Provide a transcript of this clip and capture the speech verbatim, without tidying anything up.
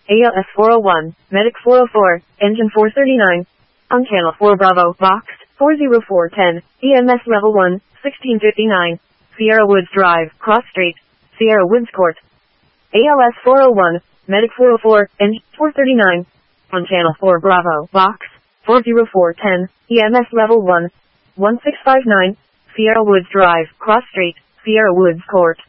A L S four oh one, Medic four oh four, Engine four thirty-nine. On Channel four Bravo, Box, four oh four ten, E M S Level one, sixteen fifty-nine. Sierra Woods Drive, Cross Street, Sierra Woods Court. A L S four oh one, Medic four oh four, Engine four thirty-nine. On Channel four Bravo, Box, four oh four ten, E M S Level one, one six five nine. Sierra Woods Drive, Cross Street, Sierra Woods Court.